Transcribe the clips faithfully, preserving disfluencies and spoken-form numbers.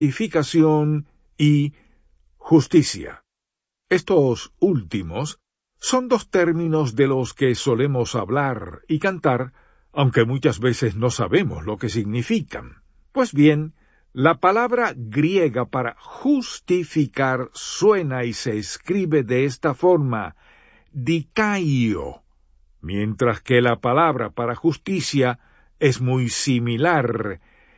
justificación y justicia. Estos últimos son dos términos de los que solemos hablar y cantar, aunque muchas veces no sabemos lo que significan. Pues bien, la palabra griega para justificar suena y se escribe de esta forma, dikaio, mientras que la palabra para justicia es muy similar,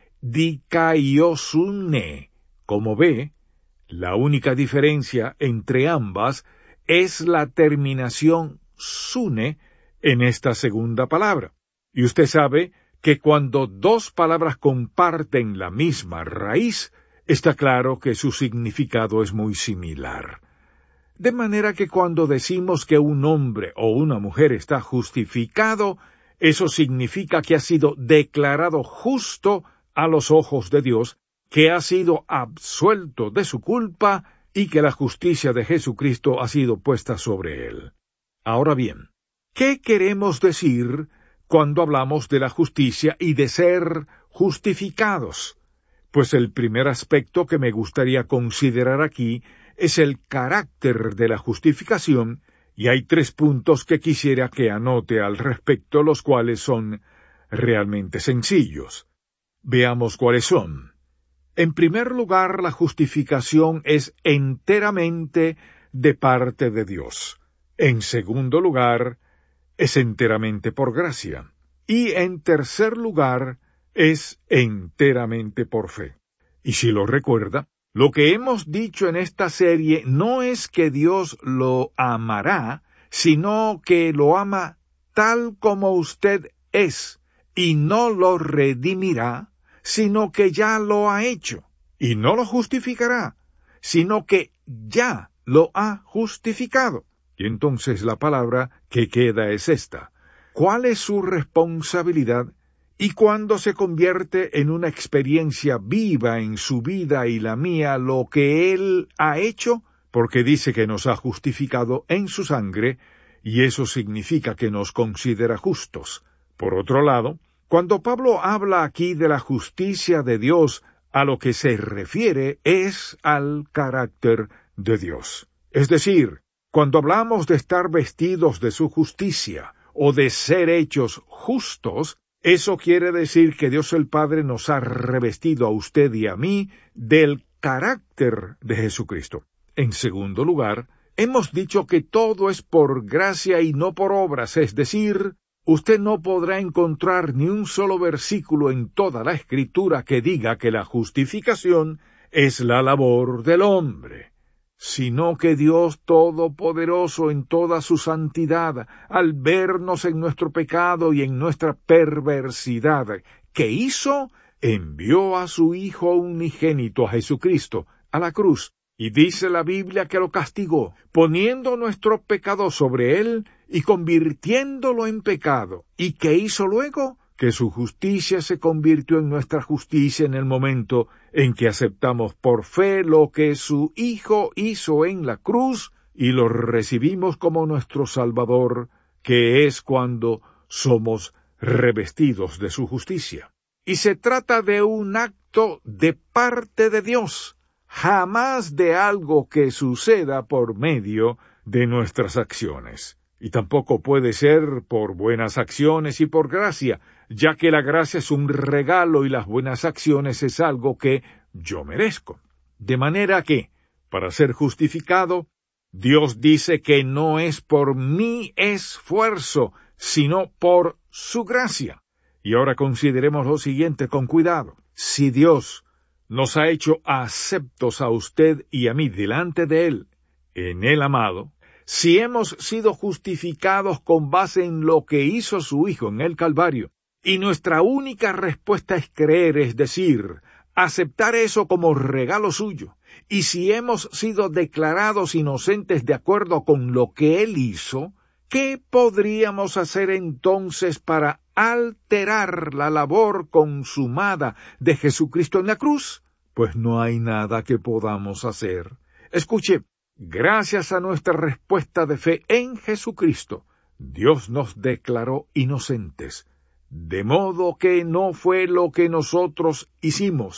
dikaiosune. Como ve, la única diferencia entre ambas es la terminación sune en esta segunda palabra. Y usted sabe que cuando dos palabras comparten la misma raíz, está claro que su significado es muy similar. De manera que cuando decimos que un hombre o una mujer está justificado, eso significa que ha sido declarado justo a los ojos de Dios, que ha sido absuelto de su culpa y que la justicia de Jesucristo ha sido puesta sobre él. Ahora bien, ¿qué queremos decir cuando hablamos de la justicia y de ser justificados? Pues el primer aspecto que me gustaría considerar aquí es el carácter de la justificación, y hay tres puntos que quisiera que anote al respecto, los cuales son realmente sencillos. Veamos cuáles son. En primer lugar, la justificación es enteramente de parte de Dios. En segundo lugar, es enteramente por gracia. Y en tercer lugar, es enteramente por fe. Y si lo recuerda, lo que hemos dicho en esta serie no es que Dios lo amará, sino que lo ama tal como usted es, y no lo redimirá, sino que ya lo ha hecho, y no lo justificará, sino que ya lo ha justificado. Y entonces la palabra que queda es esta. ¿Cuál es su responsabilidad? Y cuando se convierte en una experiencia viva en su vida y la mía lo que Él ha hecho, porque dice que nos ha justificado en su sangre, y eso significa que nos considera justos. Por otro lado, cuando Pablo habla aquí de la justicia de Dios, a lo que se refiere es al carácter de Dios. Es decir, cuando hablamos de estar vestidos de su justicia o de ser hechos justos, eso quiere decir que Dios el Padre nos ha revestido a usted y a mí del carácter de Jesucristo. En segundo lugar, hemos dicho que todo es por gracia y no por obras, es decir, usted no podrá encontrar ni un solo versículo en toda la Escritura que diga que la justificación es la labor del hombre, sino que Dios Todopoderoso en toda su santidad, al vernos en nuestro pecado y en nuestra perversidad, ¿qué hizo? Envió a su Hijo unigénito, a Jesucristo, a la cruz, y dice la Biblia que lo castigó, poniendo nuestro pecado sobre él y convirtiéndolo en pecado. ¿Y qué hizo luego? Que su justicia se convirtió en nuestra justicia en el momento en que aceptamos por fe lo que su Hijo hizo en la cruz y lo recibimos como nuestro Salvador, que es cuando somos revestidos de su justicia. Y se trata de un acto de parte de Dios, jamás de algo que suceda por medio de nuestras acciones. Y tampoco puede ser por buenas acciones y por gracia, ya que la gracia es un regalo y las buenas acciones es algo que yo merezco. De manera que, para ser justificado, Dios dice que no es por mi esfuerzo, sino por su gracia. Y ahora consideremos lo siguiente con cuidado. Si Dios nos ha hecho aceptos a usted y a mí delante de Él, en el amado, si hemos sido justificados con base en lo que hizo su Hijo en el Calvario, y nuestra única respuesta es creer, es decir, aceptar eso como regalo suyo, y si hemos sido declarados inocentes de acuerdo con lo que Él hizo, ¿qué podríamos hacer entonces para alterar la labor consumada de Jesucristo en la cruz? Pues no hay nada que podamos hacer. Escuche, gracias a nuestra respuesta de fe en Jesucristo, Dios nos declaró inocentes, de modo que no fue lo que nosotros hicimos,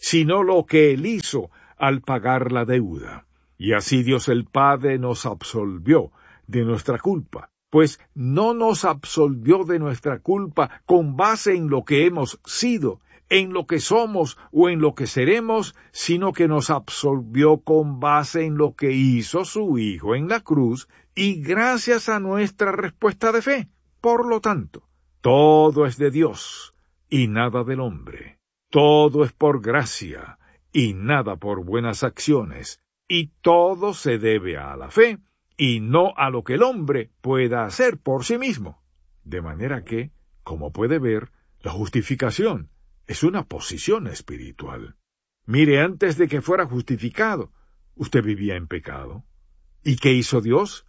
sino lo que Él hizo al pagar la deuda. Y así Dios el Padre nos absolvió de nuestra culpa, pues no nos absolvió de nuestra culpa con base en lo que hemos sido, en lo que somos o en lo que seremos, sino que nos absolvió con base en lo que hizo su Hijo en la cruz y gracias a nuestra respuesta de fe. Por lo tanto, todo es de Dios y nada del hombre. Todo es por gracia y nada por buenas acciones, y todo se debe a la fe y no a lo que el hombre pueda hacer por sí mismo. De manera que, como puede ver, la justificación es una posición espiritual. Mire, antes de que fuera justificado, usted vivía en pecado. ¿Y qué hizo Dios?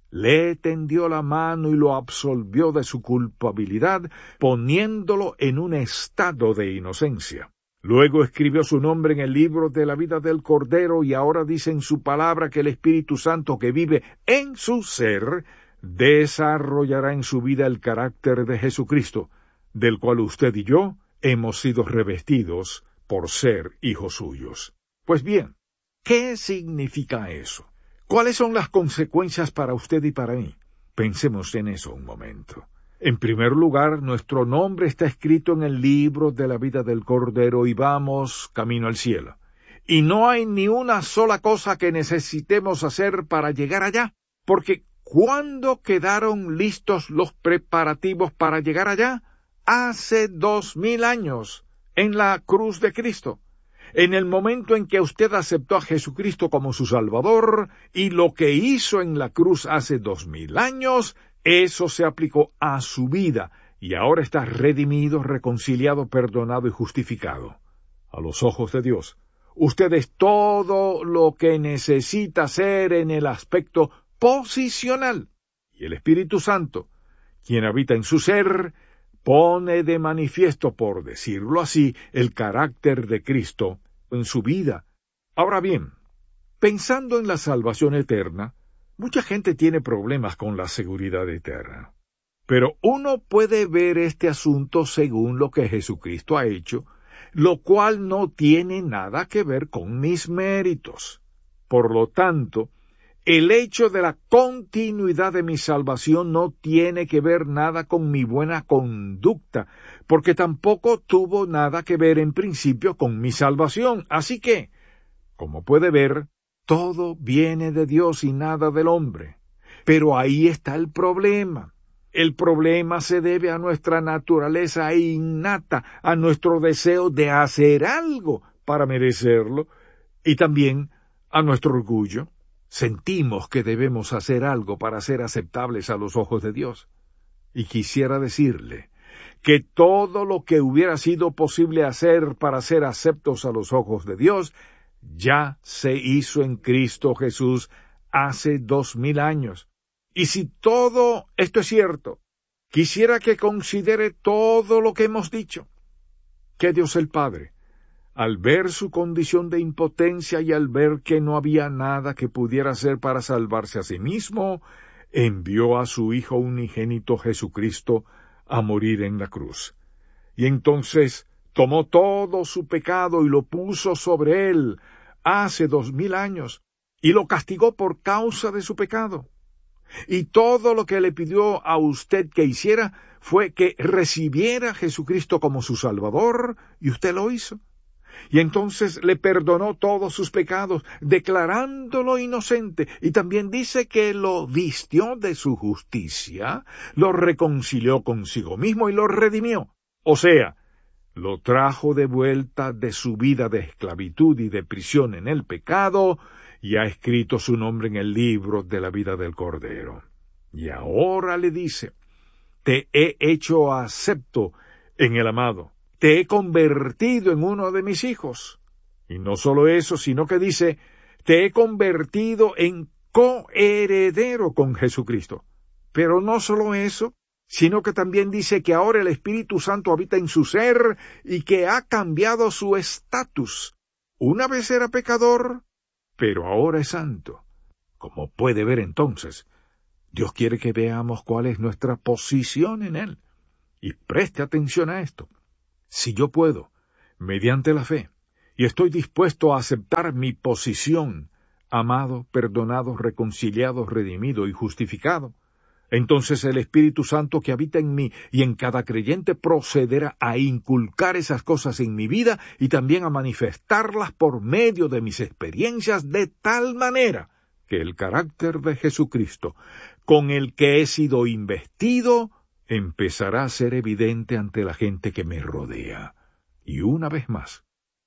Le tendió la mano y lo absolvió de su culpabilidad, poniéndolo en un estado de inocencia. Luego escribió su nombre en el libro de la vida del Cordero y ahora dice en su palabra que el Espíritu Santo que vive en su ser desarrollará en su vida el carácter de Jesucristo, del cual usted y yo hemos sido revestidos por ser hijos suyos. Pues bien, ¿qué significa eso? ¿Cuáles son las consecuencias para usted y para mí? Pensemos en eso un momento. En primer lugar, nuestro nombre está escrito en el libro de la vida del Cordero y vamos camino al cielo. Y no hay ni una sola cosa que necesitemos hacer para llegar allá, porque ¿cuándo quedaron listos los preparativos para llegar allá? Hace dos mil años, en la cruz de Cristo. En el momento en que usted aceptó a Jesucristo como su Salvador, y lo que hizo en la cruz hace dos mil años, eso se aplicó a su vida, y ahora está redimido, reconciliado, perdonado y justificado. A los ojos de Dios, usted es todo lo que necesita ser en el aspecto posicional. Y el Espíritu Santo, quien habita en su ser, pone de manifiesto, por decirlo así, el carácter de Cristo en su vida. Ahora bien, pensando en la salvación eterna, mucha gente tiene problemas con la seguridad eterna. Pero uno puede ver este asunto según lo que Jesucristo ha hecho, lo cual no tiene nada que ver con mis méritos. Por lo tanto, el hecho de la continuidad de mi salvación no tiene que ver nada con mi buena conducta, porque tampoco tuvo nada que ver en principio con mi salvación. Así que, como puede ver, todo viene de Dios y nada del hombre. Pero ahí está el problema. El problema se debe a nuestra naturaleza innata, a nuestro deseo de hacer algo para merecerlo, y también a nuestro orgullo. Sentimos que debemos hacer algo para ser aceptables a los ojos de Dios. Y quisiera decirle que todo lo que hubiera sido posible hacer para ser aceptos a los ojos de Dios, ya se hizo en Cristo Jesús hace dos mil años. Y si todo esto es cierto, quisiera que considere todo lo que hemos dicho. Que Dios el Padre, al ver su condición de impotencia y al ver que no había nada que pudiera hacer para salvarse a sí mismo, envió a su Hijo unigénito Jesucristo a morir en la cruz. Y entonces tomó todo su pecado y lo puso sobre él hace dos mil años, y lo castigó por causa de su pecado. Y todo lo que le pidió a usted que hiciera fue que recibiera a Jesucristo como su Salvador, y usted lo hizo. Y entonces le perdonó todos sus pecados, declarándolo inocente, y también dice que lo vistió de su justicia, lo reconcilió consigo mismo y lo redimió. O sea, lo trajo de vuelta de su vida de esclavitud y de prisión en el pecado, y ha escrito su nombre en el libro de la vida del Cordero. Y ahora le dice, te he hecho acepto en el amado. Te he convertido en uno de mis hijos. Y no solo eso, sino que dice, te he convertido en coheredero con Jesucristo. Pero no solo eso, sino que también dice que ahora el Espíritu Santo habita en su ser y que ha cambiado su estatus. Una vez era pecador, pero ahora es santo. Como puede ver entonces, Dios quiere que veamos cuál es nuestra posición en Él. Y preste atención a esto. Si yo puedo, mediante la fe, y estoy dispuesto a aceptar mi posición, amado, perdonado, reconciliado, redimido y justificado, entonces el Espíritu Santo que habita en mí y en cada creyente procederá a inculcar esas cosas en mi vida y también a manifestarlas por medio de mis experiencias de tal manera que el carácter de Jesucristo, con el que he sido investido, empezará a ser evidente ante la gente que me rodea. Y una vez más,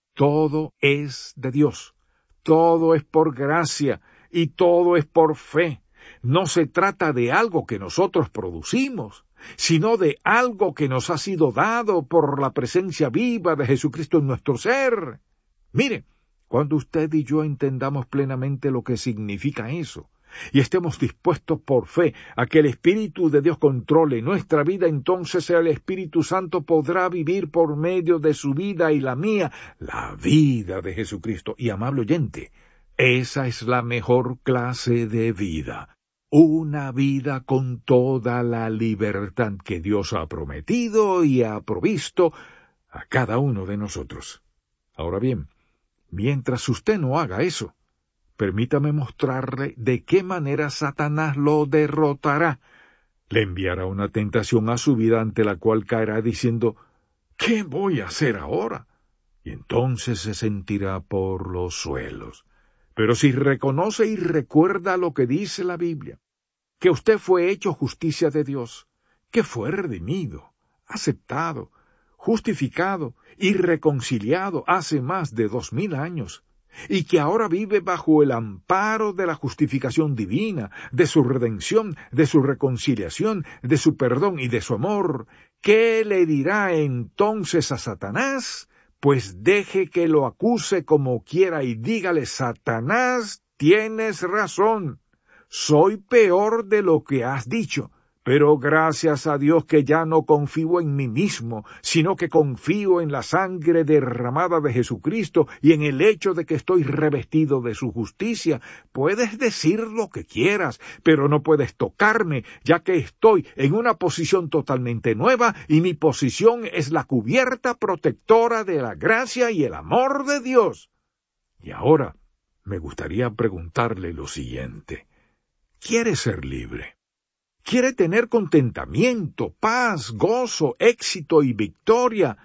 todo es de Dios, todo es por gracia y todo es por fe. No se trata de algo que nosotros producimos, sino de algo que nos ha sido dado por la presencia viva de Jesucristo en nuestro ser. Mire, cuando usted y yo entendamos plenamente lo que significa eso, y estemos dispuestos por fe a que el Espíritu de Dios controle nuestra vida, entonces el Espíritu Santo podrá vivir por medio de su vida y la mía, la vida de Jesucristo. Y amable oyente, esa es la mejor clase de vida. Una vida con toda la libertad que Dios ha prometido y ha provisto a cada uno de nosotros. Ahora bien, mientras usted no haga eso, permítame mostrarle de qué manera Satanás lo derrotará. Le enviará una tentación a su vida ante la cual caerá diciendo, ¿qué voy a hacer ahora? Y entonces se sentirá por los suelos. Pero si reconoce y recuerda lo que dice la Biblia, que usted fue hecho justicia de Dios, que fue redimido, aceptado, justificado y reconciliado hace más de dos mil años, y que ahora vive bajo el amparo de la justificación divina, de su redención, de su reconciliación, de su perdón y de su amor, ¿qué le dirá entonces a Satanás? Pues deje que lo acuse como quiera y dígale, Satanás, tienes razón, soy peor de lo que has dicho, pero gracias a Dios que ya no confío en mí mismo, sino que confío en la sangre derramada de Jesucristo y en el hecho de que estoy revestido de su justicia. Puedes decir lo que quieras, pero no puedes tocarme, ya que estoy en una posición totalmente nueva y mi posición es la cubierta protectora de la gracia y el amor de Dios. Y ahora me gustaría preguntarle lo siguiente. ¿Quiere ser libre? ¿Quiere tener contentamiento, paz, gozo, éxito y victoria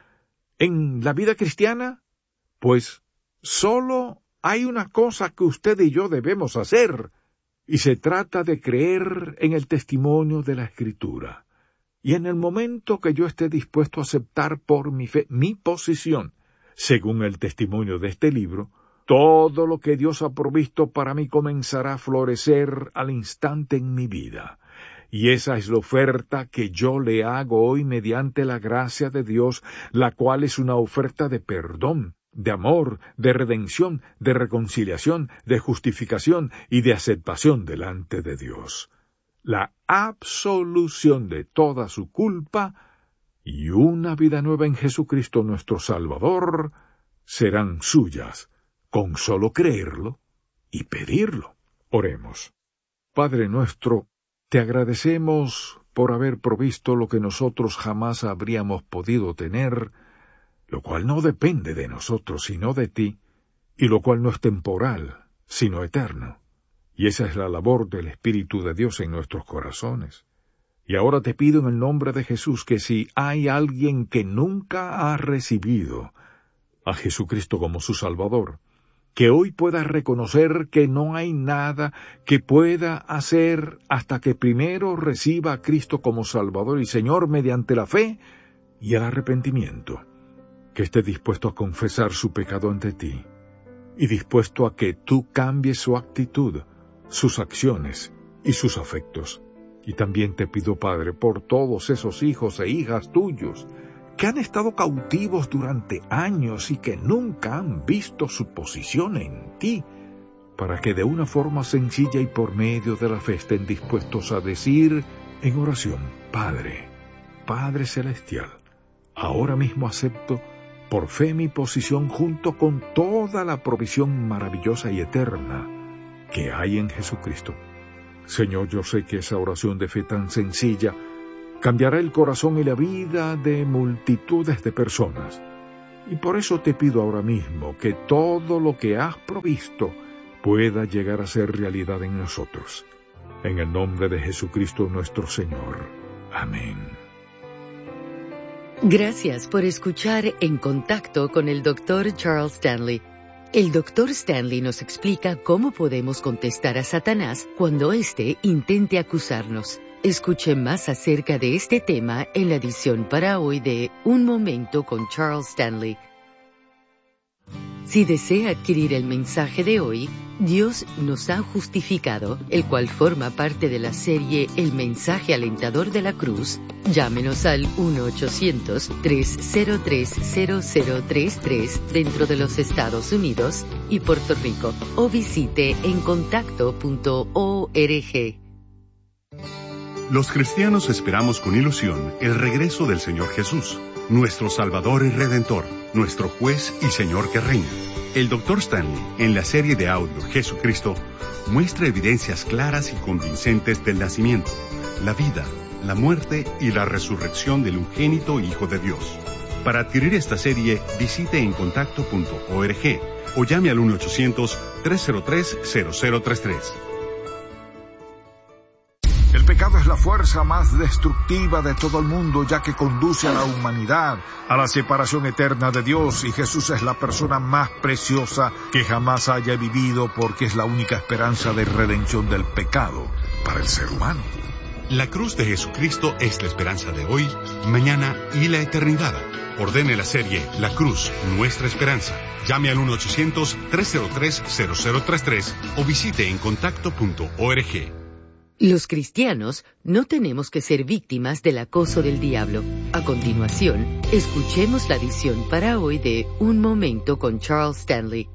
en la vida cristiana? Pues solo hay una cosa que usted y yo debemos hacer, y se trata de creer en el testimonio de la Escritura. Y en el momento que yo esté dispuesto a aceptar por mi fe mi posición, según el testimonio de este libro, todo lo que Dios ha provisto para mí comenzará a florecer al instante en mi vida. Y esa es la oferta que yo le hago hoy mediante la gracia de Dios, la cual es una oferta de perdón, de amor, de redención, de reconciliación, de justificación y de aceptación delante de Dios. La absolución de toda su culpa y una vida nueva en Jesucristo nuestro Salvador serán suyas, con solo creerlo y pedirlo. Oremos. Padre nuestro, te agradecemos por haber provisto lo que nosotros jamás habríamos podido tener, lo cual no depende de nosotros sino de ti, y lo cual no es temporal, sino eterno. Y esa es la labor del Espíritu de Dios en nuestros corazones. Y ahora te pido en el nombre de Jesús que si hay alguien que nunca ha recibido a Jesucristo como su Salvador, que hoy pueda reconocer que no hay nada que pueda hacer hasta que primero reciba a Cristo como Salvador y Señor mediante la fe y el arrepentimiento, que esté dispuesto a confesar su pecado ante ti y dispuesto a que tú cambies su actitud, sus acciones y sus afectos. Y también te pido, Padre, por todos esos hijos e hijas tuyos que han estado cautivos durante años y que nunca han visto su posición en ti, para que de una forma sencilla y por medio de la fe estén dispuestos a decir en oración, Padre, Padre Celestial, ahora mismo acepto por fe mi posición junto con toda la provisión maravillosa y eterna que hay en Jesucristo. Señor, yo sé que esa oración de fe tan sencilla cambiará el corazón y la vida de multitudes de personas, Y por eso te pido ahora mismo que todo lo que has provisto pueda llegar a ser realidad en nosotros. En el nombre de Jesucristo nuestro Señor. Amén. Gracias por escuchar En Contacto con el doctor Charles Stanley. El doctor Stanley nos explica cómo podemos contestar a Satanás cuando éste intente acusarnos. Escuche más acerca de este tema en la edición para hoy de Un Momento con Charles Stanley. Si desea adquirir el mensaje de hoy, Dios nos ha justificado, el cual forma parte de la serie El Mensaje Alentador de la Cruz, llámenos al uno ochocientos, tres cero tres, cero cero tres tres dentro de los Estados Unidos y Puerto Rico, o visite en contacto punto org. Los cristianos esperamos con ilusión el regreso del Señor Jesús, nuestro Salvador y Redentor, nuestro Juez y Señor que reina. El doctor Stanley, en la serie de audio Jesucristo, muestra evidencias claras y convincentes del nacimiento, la vida, la muerte y la resurrección del unigénito Hijo de Dios. Para adquirir esta serie, visite en contacto punto org o llame al uno ochocientos, tres cero tres, cero cero tres tres. El pecado es la fuerza más destructiva de todo el mundo, ya que conduce a la humanidad a la separación eterna de Dios, y Jesús es la persona más preciosa que jamás haya vivido, porque es la única esperanza de redención del pecado para el ser humano. La cruz de Jesucristo es la esperanza de hoy, mañana y la eternidad. Ordene la serie La Cruz, Nuestra Esperanza. Llame al uno ochocientos, tres cero tres, cero cero tres tres o visite en contacto punto org. Los cristianos no tenemos que ser víctimas del acoso del diablo. A continuación, escuchemos la edición para hoy de Un Momento con Charles Stanley.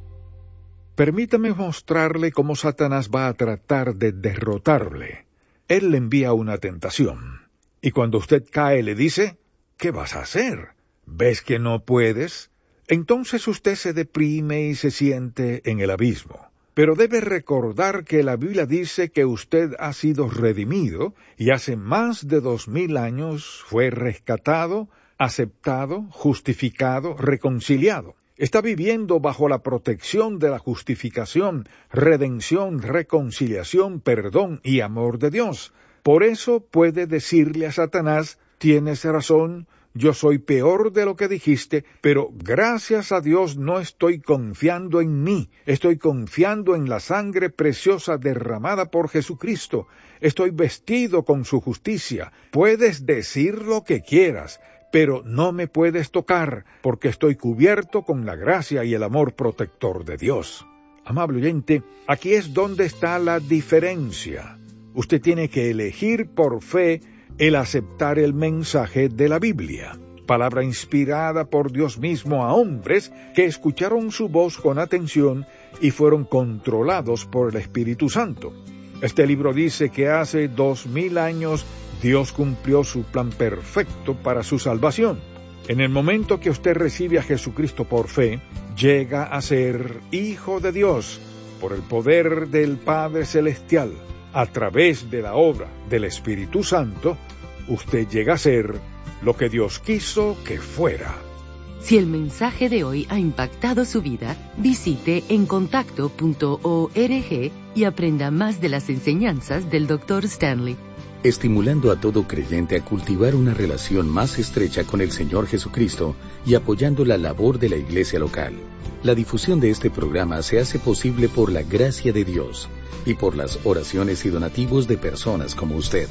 Permítame mostrarle cómo Satanás va a tratar de derrotarle. Él le envía una tentación. Y cuando usted cae le dice, ¿qué vas a hacer? ¿Ves que no puedes? Entonces usted se deprime y se siente en el abismo. Pero debe recordar que la Biblia dice que usted ha sido redimido y hace más de dos mil años fue rescatado, aceptado, justificado, reconciliado. Está viviendo bajo la protección de la justificación, redención, reconciliación, perdón y amor de Dios. Por eso puede decirle a Satanás, tienes razón, yo soy peor de lo que dijiste, pero gracias a Dios no estoy confiando en mí, estoy confiando en la sangre preciosa derramada por Jesucristo, estoy vestido con su justicia. Puedes decir lo que quieras, pero no me puedes tocar, porque estoy cubierto con la gracia y el amor protector de Dios. Amable oyente, aquí es donde está la diferencia. Usted tiene que elegir por fe el aceptar el mensaje de la Biblia, palabra inspirada por Dios mismo a hombres que escucharon su voz con atención y fueron controlados por el Espíritu Santo. Este libro dice que hace dos mil años Dios cumplió su plan perfecto para su salvación. En el momento que usted recibe a Jesucristo por fe, llega a ser hijo de Dios por el poder del Padre Celestial. A través de la obra del Espíritu Santo, usted llega a ser lo que Dios quiso que fuera. Si el mensaje de hoy ha impactado su vida, visite en contacto punto org y aprenda más de las enseñanzas del doctor Stanley. Estimulando a todo creyente a cultivar una relación más estrecha con el Señor Jesucristo y apoyando la labor de la iglesia local. La difusión de este programa se hace posible por la gracia de Dios y por las oraciones y donativos de personas como usted.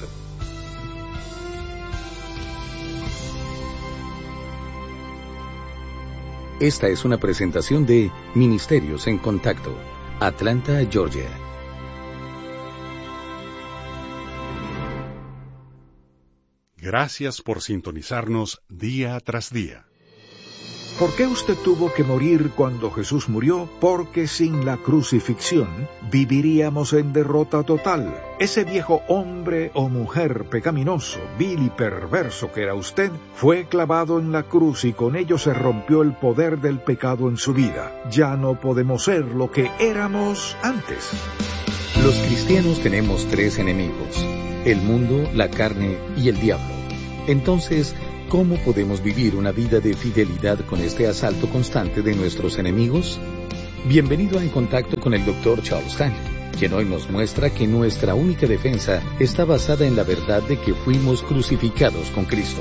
Esta es una presentación de Ministerios en Contacto, Atlanta, Georgia. Gracias por sintonizarnos día tras día. ¿Por qué usted tuvo que morir cuando Jesús murió? Porque sin la crucifixión viviríamos en derrota total. Ese viejo hombre o mujer pecaminoso, vil y perverso que era usted, fue clavado en la cruz y con ello se rompió el poder del pecado en su vida. Ya no podemos ser lo que éramos antes. Los cristianos tenemos tres enemigos: el mundo, la carne y el diablo. Entonces, ¿Cómo podemos vivir una vida de fidelidad con este asalto constante de nuestros enemigos? Bienvenido a En Contacto con el doctor Charles Stanley, quien hoy nos muestra que nuestra única defensa está basada en la verdad de que fuimos crucificados con Cristo.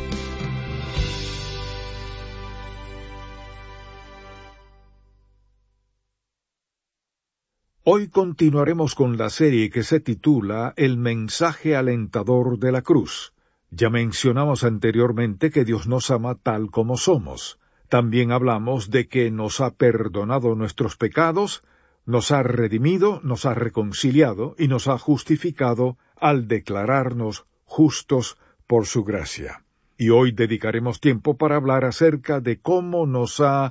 Hoy continuaremos con la serie que se titula El mensaje alentador de la cruz. Ya mencionamos anteriormente que Dios nos ama tal como somos. También hablamos de que nos ha perdonado nuestros pecados, nos ha redimido, nos ha reconciliado y nos ha justificado al declararnos justos por su gracia. Y hoy dedicaremos tiempo para hablar acerca de cómo nos ha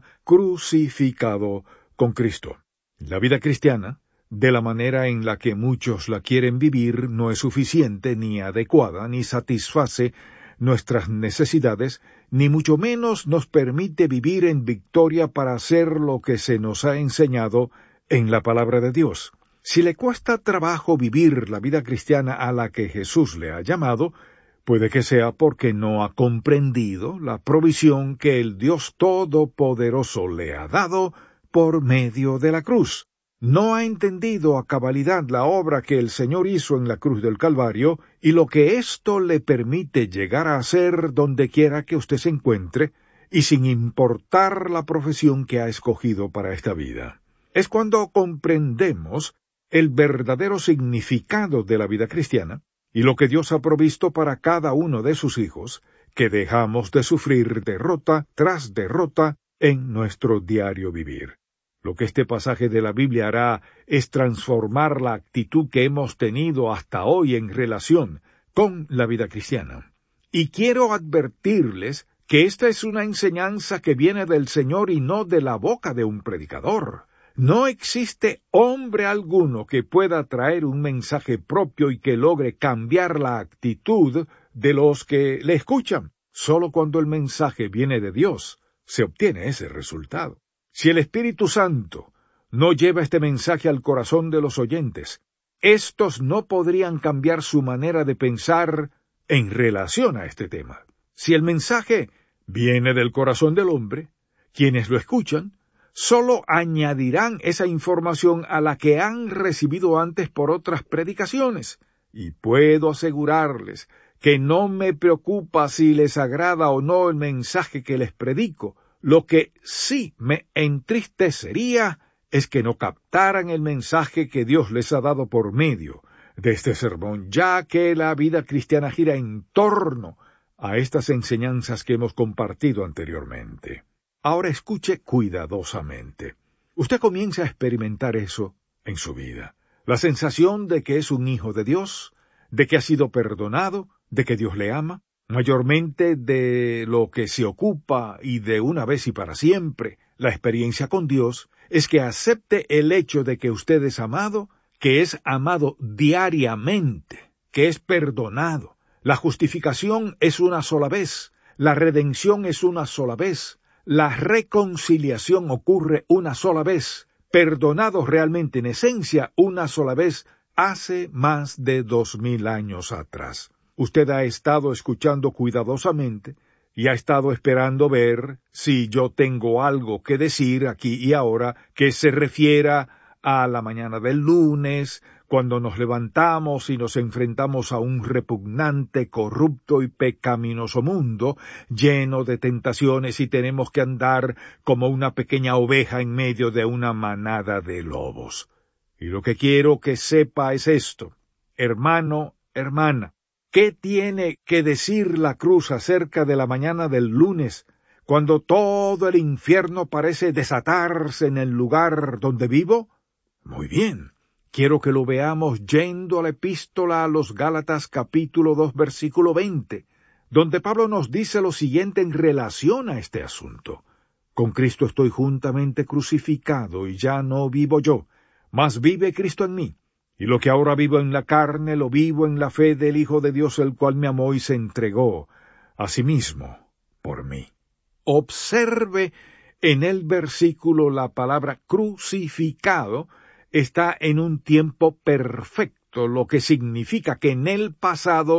crucificado con Cristo. La vida cristiana, de la manera en la que muchos la quieren vivir, no es suficiente, ni adecuada, ni satisface nuestras necesidades, ni mucho menos nos permite vivir en victoria para hacer lo que se nos ha enseñado en la palabra de Dios. Si le cuesta trabajo vivir la vida cristiana a la que Jesús le ha llamado, puede que sea porque no ha comprendido la provisión que el Dios Todopoderoso le ha dado por medio de la cruz. No ha entendido a cabalidad la obra que el Señor hizo en la cruz del Calvario y lo que esto le permite llegar a hacer donde quiera que usted se encuentre y sin importar la profesión que ha escogido para esta vida. Es cuando comprendemos el verdadero significado de la vida cristiana y lo que Dios ha provisto para cada uno de sus hijos, que dejamos de sufrir derrota tras derrota en nuestro diario vivir. Lo que este pasaje de la Biblia hará es transformar la actitud que hemos tenido hasta hoy en relación con la vida cristiana. Y quiero advertirles que esta es una enseñanza que viene del Señor y no de la boca de un predicador. No existe hombre alguno que pueda traer un mensaje propio y que logre cambiar la actitud de los que le escuchan. Solo cuando el mensaje viene de Dios se obtiene ese resultado. Si el Espíritu Santo no lleva este mensaje al corazón de los oyentes, estos no podrían cambiar su manera de pensar en relación a este tema. Si el mensaje viene del corazón del hombre, quienes lo escuchan solo añadirán esa información a la que han recibido antes por otras predicaciones. Y puedo asegurarles que no me preocupa si les agrada o no el mensaje que les predico. Lo que sí me entristecería es que no captaran el mensaje que Dios les ha dado por medio de este sermón, ya que la vida cristiana gira en torno a estas enseñanzas que hemos compartido anteriormente. Ahora escuche cuidadosamente. Usted comienza a experimentar eso en su vida. La sensación de que es un hijo de Dios, de que ha sido perdonado, de que Dios le ama. Mayormente de lo que se ocupa y de una vez y para siempre la experiencia con Dios es que acepte el hecho de que usted es amado, que es amado diariamente, que es perdonado. La justificación es una sola vez, la redención es una sola vez, la reconciliación ocurre una sola vez, perdonados realmente en esencia una sola vez hace más de dos mil años atrás. Usted ha estado escuchando cuidadosamente y ha estado esperando ver si yo tengo algo que decir aquí y ahora que se refiera a la mañana del lunes, cuando nos levantamos y nos enfrentamos a un repugnante, corrupto y pecaminoso mundo, lleno de tentaciones y tenemos que andar como una pequeña oveja en medio de una manada de lobos. Y lo que quiero que sepa es esto, hermano, hermana. ¿Qué tiene que decir la cruz acerca de la mañana del lunes, cuando todo el infierno parece desatarse en el lugar donde vivo? Muy bien, quiero que lo veamos yendo a la epístola a los Gálatas capítulo dos versículo veinte, donde Pablo nos dice lo siguiente en relación a este asunto. Con Cristo estoy juntamente crucificado y ya no vivo yo, mas vive Cristo en mí. Y lo que ahora vivo en la carne, lo vivo en la fe del Hijo de Dios, el cual me amó y se entregó a sí mismo por mí. Observe en el versículo la palabra crucificado está en un tiempo perfecto, lo que significa que en el pasado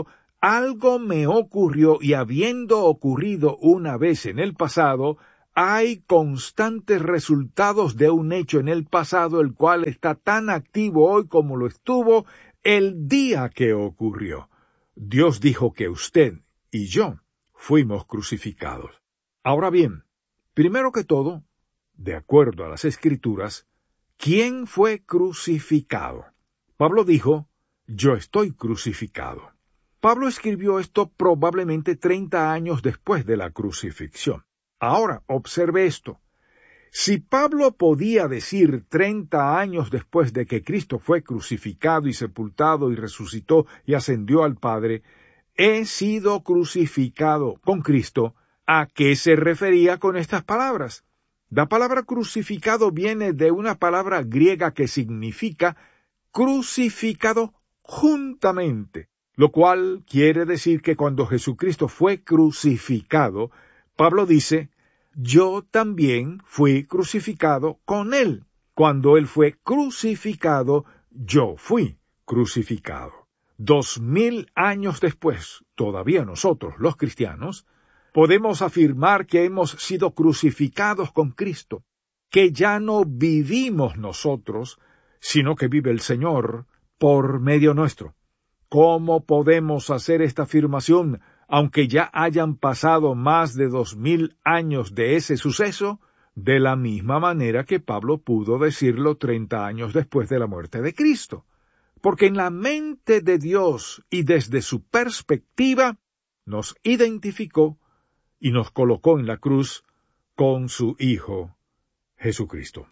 algo me ocurrió y habiendo ocurrido una vez en el pasado, hay constantes resultados de un hecho en el pasado el cual está tan activo hoy como lo estuvo el día que ocurrió. Dios dijo que usted y yo fuimos crucificados. Ahora bien, primero que todo, de acuerdo a las Escrituras, ¿quién fue crucificado? Pablo dijo, yo estoy crucificado. Pablo escribió esto probablemente treinta años después de la crucifixión. Ahora, observe esto. Si Pablo podía decir treinta años después de que Cristo fue crucificado y sepultado y resucitó y ascendió al Padre, he sido crucificado con Cristo, ¿a qué se refería con estas palabras? La palabra crucificado viene de una palabra griega que significa crucificado juntamente, lo cual quiere decir que cuando Jesucristo fue crucificado, Pablo dice, yo también fui crucificado con él. Cuando él fue crucificado, yo fui crucificado. Dos mil años después, todavía nosotros, los cristianos, podemos afirmar que hemos sido crucificados con Cristo, que ya no vivimos nosotros, sino que vive el Señor por medio nuestro. ¿Cómo podemos hacer esta afirmación, aunque ya hayan pasado más de dos mil años de ese suceso? De la misma manera que Pablo pudo decirlo treinta años después de la muerte de Cristo. Porque en la mente de Dios y desde su perspectiva, nos identificó y nos colocó en la cruz con su Hijo Jesucristo.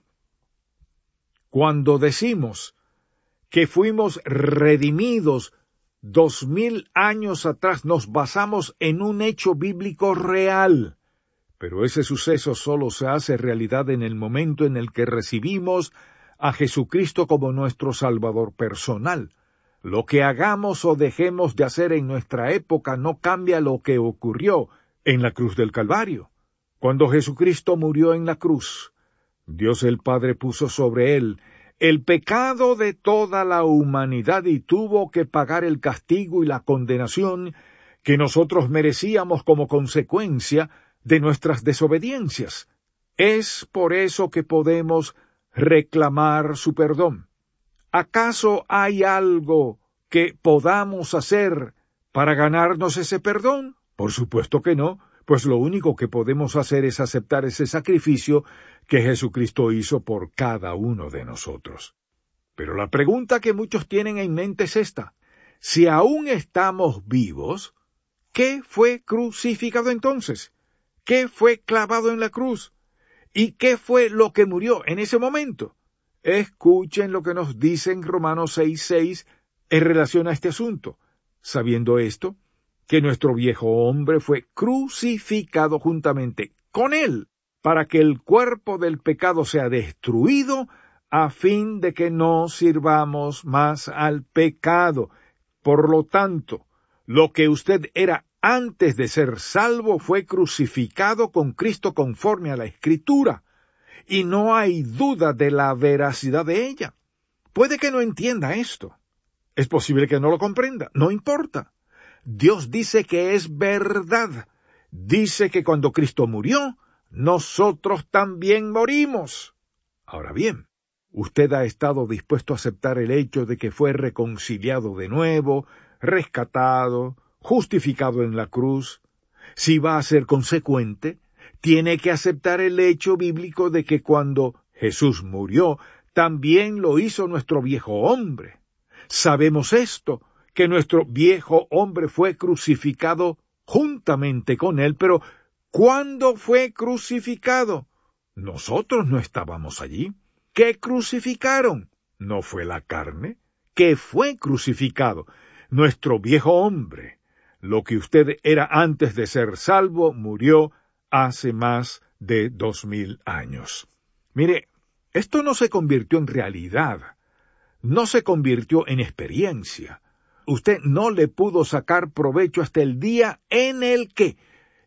Cuando decimos que fuimos redimidos dos mil años atrás, nos basamos en un hecho bíblico real, pero ese suceso solo se hace realidad en el momento en el que recibimos a Jesucristo como nuestro Salvador personal. Lo que hagamos o dejemos de hacer en nuestra época no cambia lo que ocurrió en la cruz del Calvario. Cuando Jesucristo murió en la cruz, Dios el Padre puso sobre él el pecado de toda la humanidad y tuvo que pagar el castigo y la condenación que nosotros merecíamos como consecuencia de nuestras desobediencias. Es por eso que podemos reclamar su perdón. ¿Acaso hay algo que podamos hacer para ganarnos ese perdón? Por supuesto que no, pues lo único que podemos hacer es aceptar ese sacrificio que Jesucristo hizo por cada uno de nosotros. Pero la pregunta que muchos tienen en mente es esta: si aún estamos vivos, ¿qué fue crucificado entonces? ¿Qué fue clavado en la cruz? ¿Y qué fue lo que murió en ese momento? Escuchen lo que nos dice en Romanos seis seis en relación a este asunto. Sabiendo esto, que nuestro viejo hombre fue crucificado juntamente con él, para que el cuerpo del pecado sea destruido, a fin de que no sirvamos más al pecado. Por lo tanto, lo que usted era antes de ser salvo fue crucificado con Cristo conforme a la Escritura, y no hay duda de la veracidad de ella. Puede que no entienda esto. Es posible que no lo comprenda. No importa. Dios dice que es verdad. Dice que cuando Cristo murió, nosotros también morimos. Ahora bien, usted ha estado dispuesto a aceptar el hecho de que fue reconciliado de nuevo, rescatado, justificado en la cruz. Si va a ser consecuente, tiene que aceptar el hecho bíblico de que cuando Jesús murió, también lo hizo nuestro viejo hombre. Sabemos esto, que nuestro viejo hombre fue crucificado juntamente con él, pero ¿cuándo fue crucificado? Nosotros no estábamos allí. ¿Qué crucificaron? ¿No fue la carne? ¿Qué fue crucificado? Nuestro viejo hombre. Lo que usted era antes de ser salvo murió hace más de dos mil años. Mire, esto no se convirtió en realidad, no se convirtió en experiencia. Usted no le pudo sacar provecho hasta el día en el que,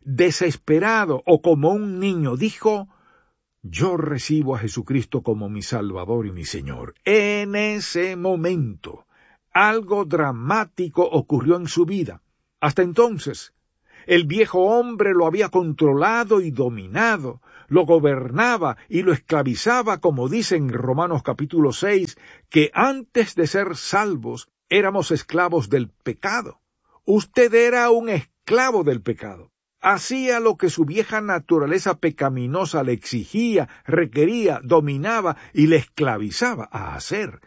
desesperado o como un niño, dijo: yo recibo a Jesucristo como mi Salvador y mi Señor. En ese momento, algo dramático ocurrió en su vida. Hasta entonces, el viejo hombre lo había controlado y dominado, lo gobernaba y lo esclavizaba, como dice en Romanos capítulo seis, que antes de ser salvos éramos esclavos del pecado. Usted era un esclavo del pecado. Hacía lo que su vieja naturaleza pecaminosa le exigía, requería, dominaba y le esclavizaba a hacer.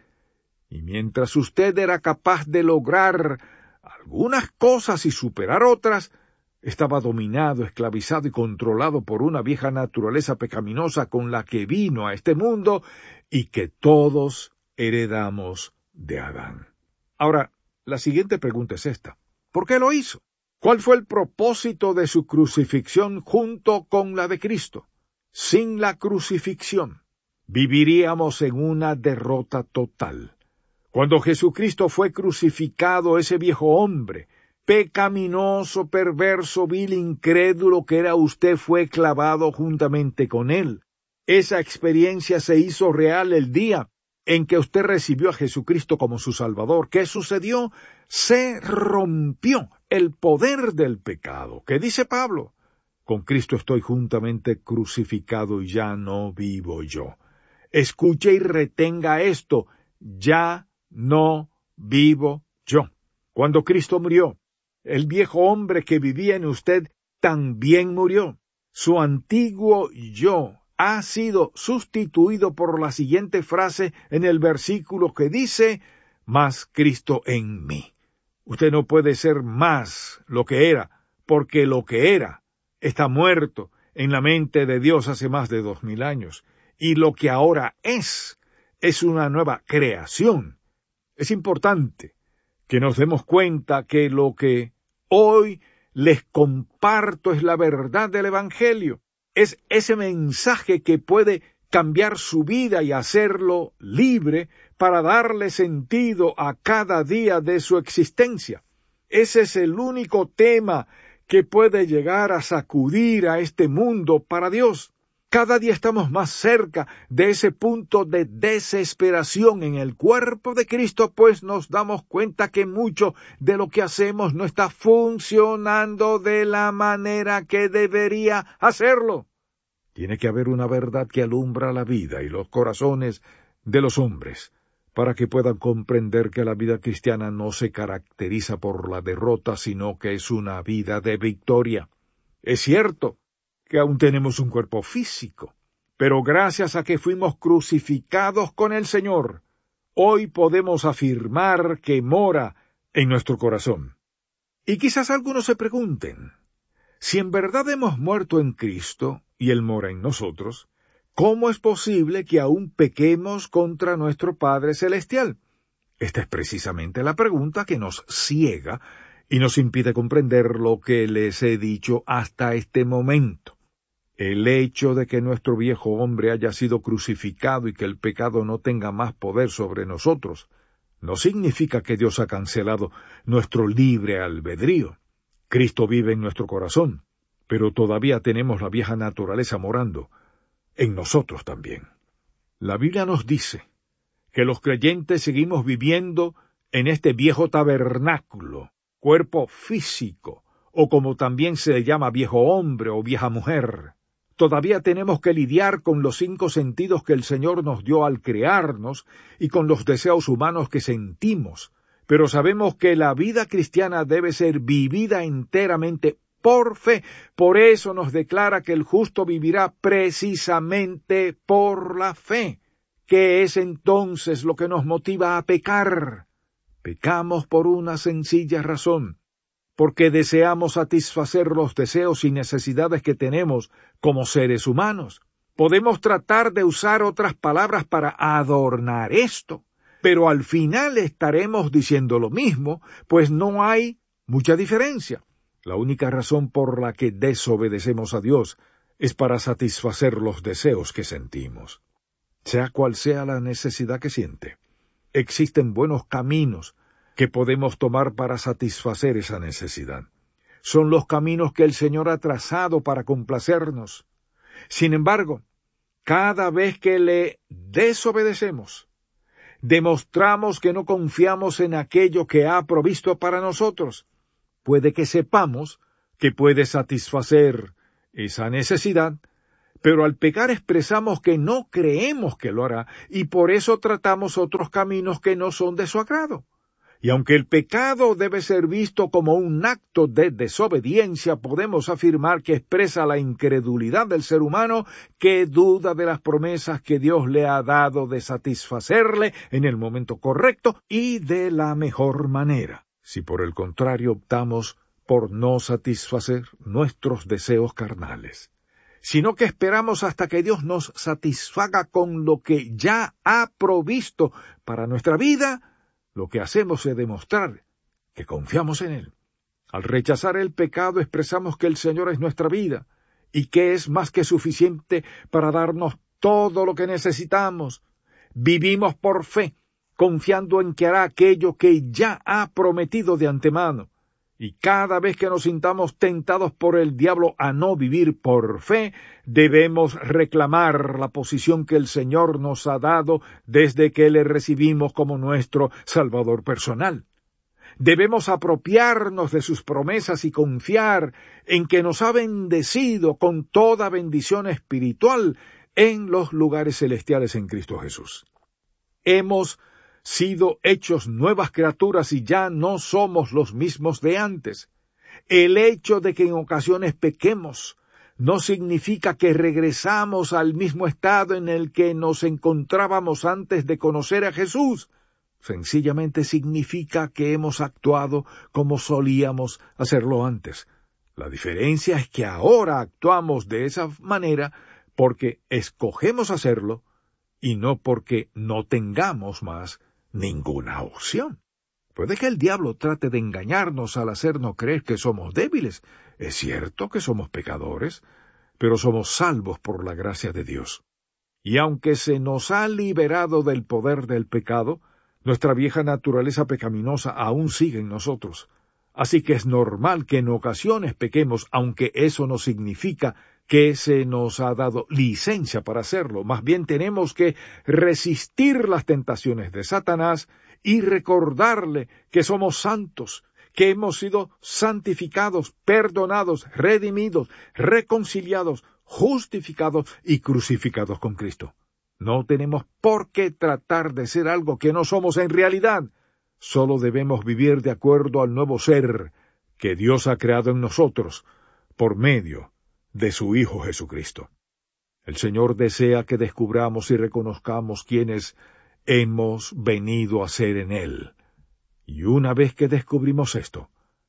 Y mientras usted era capaz de lograr algunas cosas y superar otras, estaba dominado, esclavizado y controlado por una vieja naturaleza pecaminosa con la que vino a este mundo y que todos heredamos de Adán. Ahora, la siguiente pregunta es esta. ¿Por qué lo hizo? ¿Cuál fue el propósito de su crucifixión junto con la de Cristo? Sin la crucifixión, viviríamos en una derrota total. Cuando Jesucristo fue crucificado, ese viejo hombre, pecaminoso, perverso, vil, incrédulo que era usted, fue clavado juntamente con él. Esa experiencia se hizo real el día en que usted recibió a Jesucristo como su Salvador. ¿Qué sucedió? Se rompió el poder del pecado. ¿Qué dice Pablo? Con Cristo estoy juntamente crucificado y ya no vivo yo. Escuche y retenga esto. Ya no vivo yo. Cuando Cristo murió, el viejo hombre que vivía en usted también murió. Su antiguo yo ha sido sustituido por la siguiente frase en el versículo que dice, más Cristo en mí. Usted no puede ser más lo que era, porque lo que era está muerto en la mente de Dios hace más de dos mil años, y lo que ahora es, es una nueva creación. Es importante que nos demos cuenta que lo que hoy les comparto es la verdad del Evangelio. Es ese mensaje que puede cambiar su vida y hacerlo libre para darle sentido a cada día de su existencia. Ese es el único tema que puede llegar a sacudir a este mundo para Dios. Cada día estamos más cerca de ese punto de desesperación en el cuerpo de Cristo, pues nos damos cuenta que mucho de lo que hacemos no está funcionando de la manera que debería hacerlo. Tiene que haber una verdad que alumbra la vida y los corazones de los hombres, para que puedan comprender que la vida cristiana no se caracteriza por la derrota, sino que es una vida de victoria. Es cierto que aún tenemos un cuerpo físico, pero gracias a que fuimos crucificados con el Señor, hoy podemos afirmar que mora en nuestro corazón. Y quizás algunos se pregunten, si en verdad hemos muerto en Cristo y Él mora en nosotros, ¿cómo es posible que aún pequemos contra nuestro Padre Celestial? Esta es precisamente la pregunta que nos ciega y nos impide comprender lo que les he dicho hasta este momento. El hecho de que nuestro viejo hombre haya sido crucificado y que el pecado no tenga más poder sobre nosotros, no significa que Dios ha cancelado nuestro libre albedrío. Cristo vive en nuestro corazón, pero todavía tenemos la vieja naturaleza morando en nosotros también. La Biblia nos dice que los creyentes seguimos viviendo en este viejo tabernáculo, cuerpo físico, o como también se le llama viejo hombre o vieja mujer. Todavía tenemos que lidiar con los cinco sentidos que el Señor nos dio al crearnos y con los deseos humanos que sentimos, pero sabemos que la vida cristiana debe ser vivida enteramente por fe. Por eso nos declara que el justo vivirá precisamente por la fe. ¿Qué es entonces lo que nos motiva a pecar? Pecamos por una sencilla razón, porque deseamos satisfacer los deseos y necesidades que tenemos como seres humanos. Podemos tratar de usar otras palabras para adornar esto, pero al final estaremos diciendo lo mismo, pues no hay mucha diferencia. La única razón por la que desobedecemos a Dios es para satisfacer los deseos que sentimos. Sea cual sea la necesidad que siente, existen buenos caminos que podemos tomar para satisfacer esa necesidad. Son los caminos que el Señor ha trazado para complacernos. Sin embargo, cada vez que le desobedecemos, demostramos que no confiamos en aquello que ha provisto para nosotros, puede que sepamos que puede satisfacer esa necesidad, pero al pecar expresamos que no creemos que lo hará y por eso tratamos otros caminos que no son de su agrado. Y aunque el pecado debe ser visto como un acto de desobediencia, podemos afirmar que expresa la incredulidad del ser humano que duda de las promesas que Dios le ha dado de satisfacerle en el momento correcto y de la mejor manera. Si por el contrario optamos por no satisfacer nuestros deseos carnales, sino que esperamos hasta que Dios nos satisfaga con lo que ya ha provisto para nuestra vida, lo que hacemos es demostrar que confiamos en Él. Al rechazar el pecado expresamos que el Señor es nuestra vida y que es más que suficiente para darnos todo lo que necesitamos. Vivimos por fe, confiando en que hará aquello que ya ha prometido de antemano. Y cada vez que nos sintamos tentados por el diablo a no vivir por fe, debemos reclamar la posición que el Señor nos ha dado desde que le recibimos como nuestro Salvador personal. Debemos apropiarnos de sus promesas y confiar en que nos ha bendecido con toda bendición espiritual en los lugares celestiales en Cristo Jesús. Hemos sido hechos nuevas criaturas y ya no somos los mismos de antes. El hecho de que en ocasiones pequemos no significa que regresamos al mismo estado en el que nos encontrábamos antes de conocer a Jesús. Sencillamente significa que hemos actuado como solíamos hacerlo antes. La diferencia es que ahora actuamos de esa manera porque escogemos hacerlo y no porque no tengamos más ninguna opción. Puede que el diablo trate de engañarnos al hacernos creer que somos débiles. Es cierto que somos pecadores, pero somos salvos por la gracia de Dios. Y aunque se nos ha liberado del poder del pecado, nuestra vieja naturaleza pecaminosa aún sigue en nosotros. Así que es normal que en ocasiones pequemos, aunque eso no significa que se nos ha dado licencia para hacerlo. Más bien tenemos que resistir las tentaciones de Satanás y recordarle que somos santos, que hemos sido santificados, perdonados, redimidos, reconciliados, justificados y crucificados con Cristo. No tenemos por qué tratar de ser algo que no somos en realidad. Solo debemos vivir de acuerdo al nuevo ser que Dios ha creado en nosotros por medio de su Hijo Jesucristo. El Señor desea que descubramos y reconozcamos quiénes hemos venido a ser en Él. Y una vez que descubrimos esto,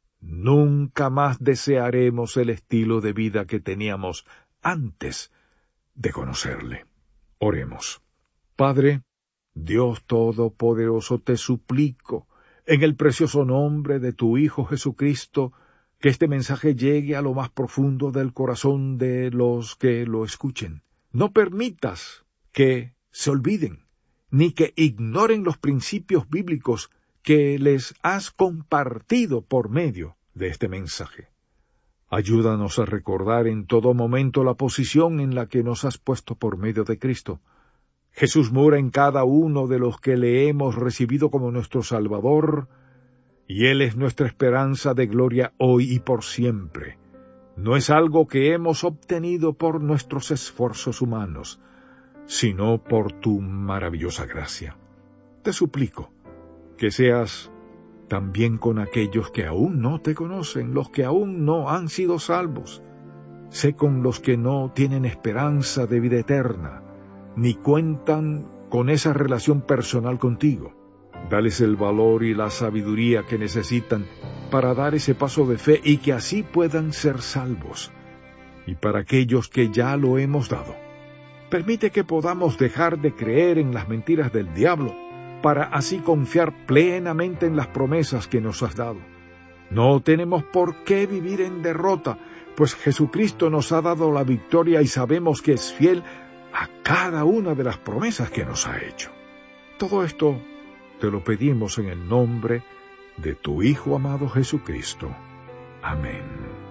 nunca más desearemos el estilo de vida que teníamos antes de conocerle. Oremos. Padre, Dios Todopoderoso, te suplico, en el precioso nombre de tu Hijo Jesucristo, que este mensaje llegue a lo más profundo del corazón de los que lo escuchen. No permitas que se olviden, ni que ignoren los principios bíblicos que les has compartido por medio de este mensaje. Ayúdanos a recordar en todo momento la posición en la que nos has puesto por medio de Cristo. Jesús mora en cada uno de los que le hemos recibido como nuestro Salvador, y Él es nuestra esperanza de gloria hoy y por siempre. No es algo que hemos obtenido por nuestros esfuerzos humanos, sino por tu maravillosa gracia. Te suplico que seas también con aquellos que aún no te conocen, los que aún no han sido salvos. Sé con los que no tienen esperanza de vida eterna, ni cuentan con esa relación personal contigo. Dales el valor y la sabiduría que necesitan para dar ese paso de fe y que así puedan ser salvos. Y para aquellos que ya lo hemos dado, permite que podamos dejar de creer en las mentiras del diablo para así confiar plenamente en las promesas que nos has dado. No tenemos por qué vivir en derrota, pues Jesucristo nos ha dado la victoria y sabemos que es fiel a cada una de las promesas que nos ha hecho. Todo esto te lo pedimos en el nombre de tu Hijo amado Jesucristo. Amén.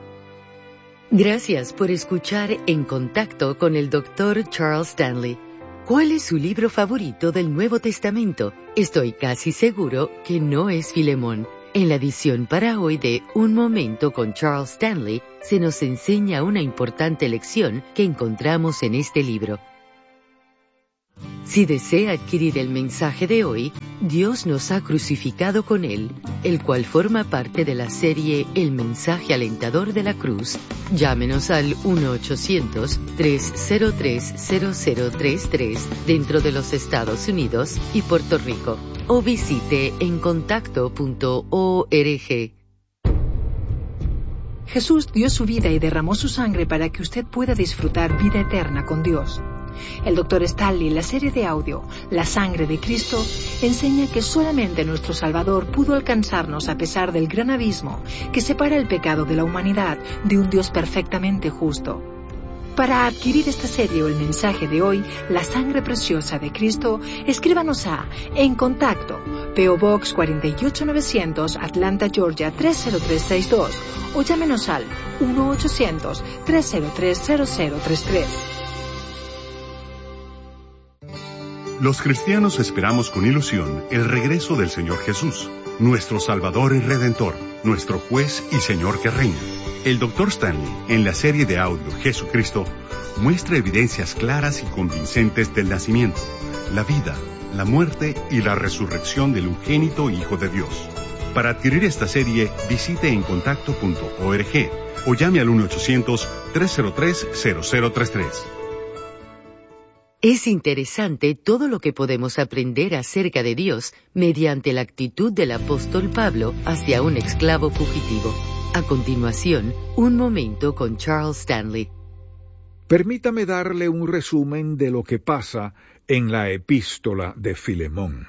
Gracias por escuchar En Contacto con el doctor Charles Stanley. ¿Cuál es su libro favorito del Nuevo Testamento? Estoy casi seguro que no es Filemón. En la edición para hoy de Un Momento con Charles Stanley, se nos enseña una importante lección que encontramos en este libro. Si desea adquirir el mensaje de hoy, Dios nos ha crucificado con él, el cual forma parte de la serie El mensaje alentador de la cruz, llámenos al uno ochocientos, tres cero tres, cero cero tres tres dentro de los Estados Unidos y Puerto Rico, o visite encontacto punto org. Jesús dio su vida y derramó su sangre para que usted pueda disfrutar vida eterna con Dios. El doctor Stanley, en la serie de audio La sangre de Cristo, enseña que solamente nuestro Salvador pudo alcanzarnos a pesar del gran abismo que separa el pecado de la humanidad de un Dios perfectamente justo. Para adquirir esta serie o el mensaje de hoy, La sangre preciosa de Cristo, escríbanos a En Contacto, P O Box cuatro ocho nueve cero cero, Atlanta, Georgia tres cero tres seis dos, o llámenos al uno ochocientos, tres cero tres, cero cero tres tres. Los cristianos esperamos con ilusión el regreso del Señor Jesús, nuestro Salvador y Redentor, nuestro Juez y Señor que reina. El doctor Stanley, en la serie de audio Jesucristo, muestra evidencias claras y convincentes del nacimiento, la vida, la muerte y la resurrección del unigénito Hijo de Dios. Para adquirir esta serie, visite encontacto punto org o llame al uno ochocientos, tres cero tres, cero cero tres tres. Es interesante todo lo que podemos aprender acerca de Dios mediante la actitud del apóstol Pablo hacia un esclavo fugitivo. A continuación, un momento con Charles Stanley. Permítame darle un resumen de lo que pasa en la epístola de Filemón.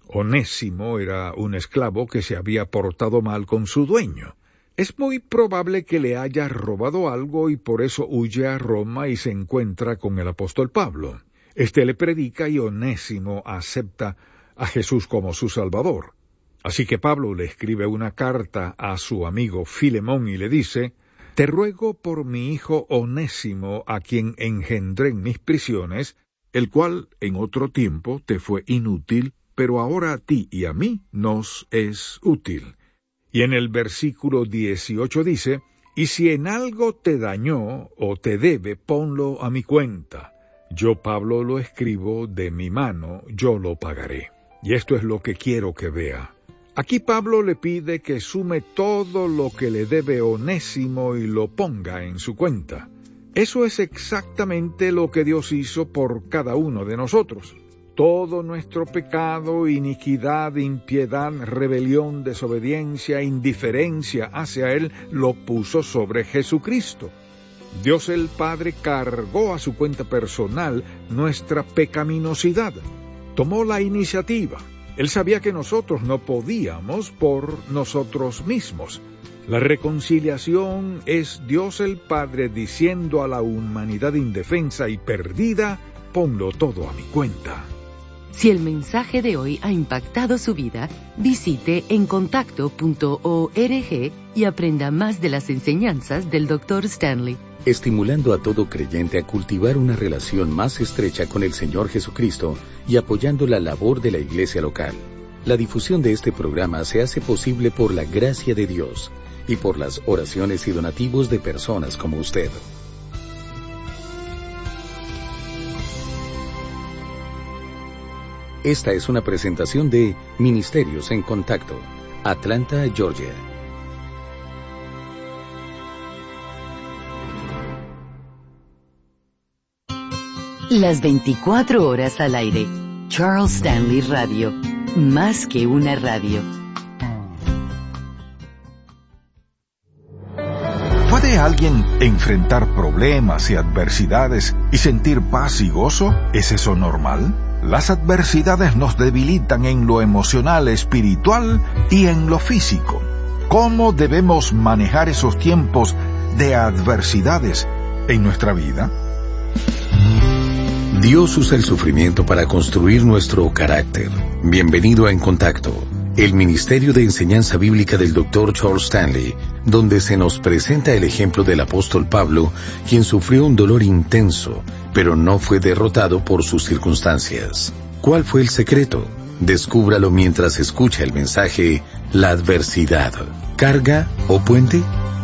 Onésimo era un esclavo que se había portado mal con su dueño. Es muy probable que le haya robado algo y por eso huye a Roma y se encuentra con el apóstol Pablo. Este le predica y Onésimo acepta a Jesús como su Salvador. Así que Pablo le escribe una carta a su amigo Filemón y le dice: «Te ruego por mi hijo Onésimo, a quien engendré en mis prisiones, el cual en otro tiempo te fue inútil, pero ahora a ti y a mí nos es útil». Y en el versículo dieciocho dice: «Y si en algo te dañó o te debe, ponlo a mi cuenta. Yo, Pablo, lo escribo de mi mano, yo lo pagaré». Y esto es lo que quiero que vea. Aquí Pablo le pide que sume todo lo que le debe Onésimo y lo ponga en su cuenta. Eso es exactamente lo que Dios hizo por cada uno de nosotros. Todo nuestro pecado, iniquidad, impiedad, rebelión, desobediencia, indiferencia hacia Él, lo puso sobre Jesucristo. Dios el Padre cargó a su cuenta personal nuestra pecaminosidad. Tomó la iniciativa. Él sabía que nosotros no podíamos por nosotros mismos. La reconciliación es Dios el Padre diciendo a la humanidad indefensa y perdida: ponlo todo a mi cuenta. Si el mensaje de hoy ha impactado su vida, visite encontacto punto org y aprenda más de las enseñanzas del doctor Stanley. Estimulando a todo creyente a cultivar una relación más estrecha con el Señor Jesucristo y apoyando la labor de la iglesia local. La difusión de este programa se hace posible por la gracia de Dios y por las oraciones y donativos de personas como usted. Esta es una presentación de Ministerios en Contacto, Atlanta, Georgia. Las veinticuatro horas al aire. Charles Stanley Radio. Más que una radio. ¿Puede alguien enfrentar problemas y adversidades y sentir paz y gozo? ¿Es eso normal? Las adversidades nos debilitan en lo emocional, espiritual y en lo físico. ¿Cómo debemos manejar esos tiempos de adversidades en nuestra vida? Dios usa el sufrimiento para construir nuestro carácter. Bienvenido a En Contacto, el Ministerio de Enseñanza Bíblica del doctor Charles Stanley, donde se nos presenta el ejemplo del apóstol Pablo, quien sufrió un dolor intenso, pero no fue derrotado por sus circunstancias. ¿Cuál fue el secreto? Descúbralo mientras escucha el mensaje La adversidad, carga o puente.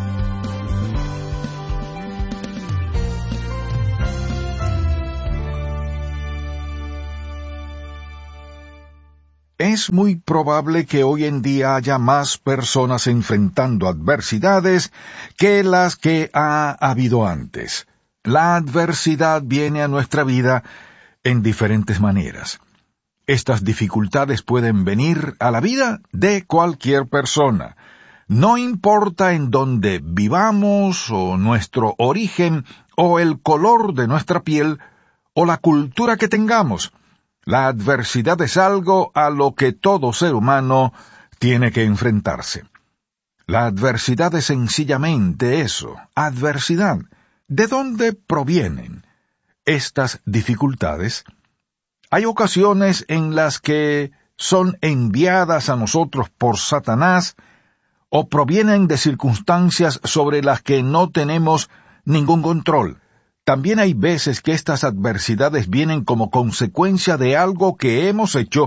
Es muy probable que hoy en día haya más personas enfrentando adversidades que las que ha habido antes. La adversidad viene a nuestra vida en diferentes maneras. Estas dificultades pueden venir a la vida de cualquier persona. No importa en dónde vivamos, o nuestro origen, o el color de nuestra piel, o la cultura que tengamos. La adversidad es algo a lo que todo ser humano tiene que enfrentarse. La adversidad es sencillamente eso, adversidad. ¿De dónde provienen estas dificultades? Hay ocasiones en las que son enviadas a nosotros por Satanás o provienen de circunstancias sobre las que no tenemos ningún control. También hay veces que estas adversidades vienen como consecuencia de algo que hemos hecho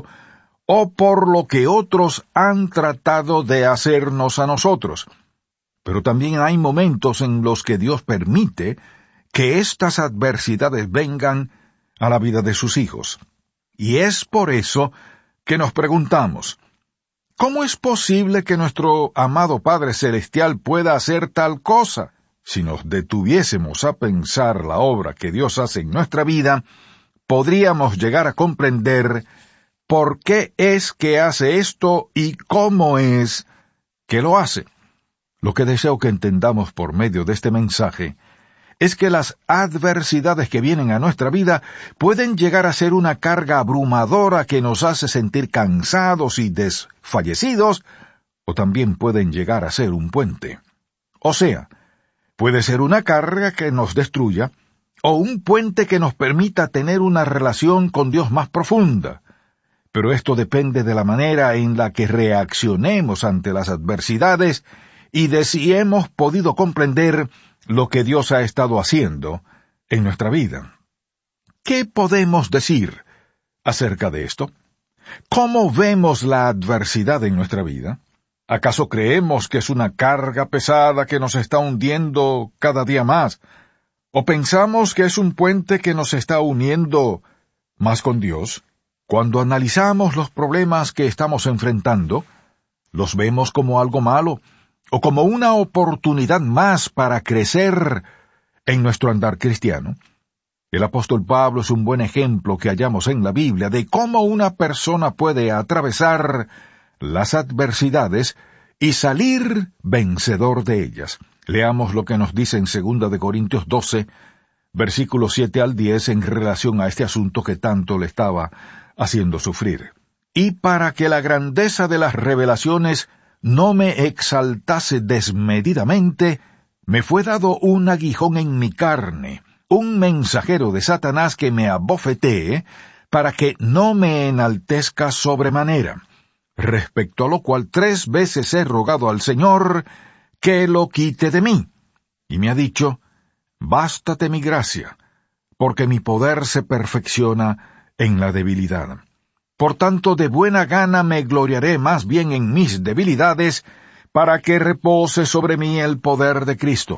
o por lo que otros han tratado de hacernos a nosotros. Pero también hay momentos en los que Dios permite que estas adversidades vengan a la vida de sus hijos. Y es por eso que nos preguntamos, ¿cómo es posible que nuestro amado Padre Celestial pueda hacer tal cosa? Si nos detuviésemos a pensar la obra que Dios hace en nuestra vida, podríamos llegar a comprender por qué es que hace esto y cómo es que lo hace. Lo que deseo que entendamos por medio de este mensaje es que las adversidades que vienen a nuestra vida pueden llegar a ser una carga abrumadora que nos hace sentir cansados y desfallecidos, o también pueden llegar a ser un puente. O sea, puede ser una carga que nos destruya, o un puente que nos permita tener una relación con Dios más profunda. Pero esto depende de la manera en la que reaccionemos ante las adversidades y de si hemos podido comprender lo que Dios ha estado haciendo en nuestra vida. ¿Qué podemos decir acerca de esto? ¿Cómo vemos la adversidad en nuestra vida? ¿Acaso creemos que es una carga pesada que nos está hundiendo cada día más? ¿O pensamos que es un puente que nos está uniendo más con Dios? Cuando analizamos los problemas que estamos enfrentando, ¿los vemos como algo malo o como una oportunidad más para crecer en nuestro andar cristiano? El apóstol Pablo es un buen ejemplo que hallamos en la Biblia de cómo una persona puede atravesar las adversidades y salir vencedor de ellas. Leamos lo que nos dice en segunda de Corintios doce, versículos siete al diez, en relación a este asunto que tanto le estaba haciendo sufrir. Y para que la grandeza de las revelaciones no me exaltase desmedidamente, me fue dado un aguijón en mi carne, un mensajero de Satanás que me abofetee, para que no me enaltezca sobremanera. Respecto a lo cual tres veces he rogado al Señor que lo quite de mí. Y me ha dicho, bástate mi gracia, porque mi poder se perfecciona en la debilidad. Por tanto, de buena gana me gloriaré más bien en mis debilidades, para que repose sobre mí el poder de Cristo.